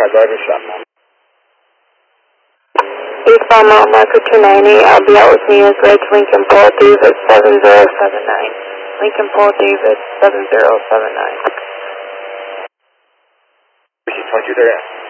car driver shop. Eastbound Mount Marker 290, I'll be out with me as Reg Lincoln Paul David 7079. Lincoln Paul David 7079. She's 22 there.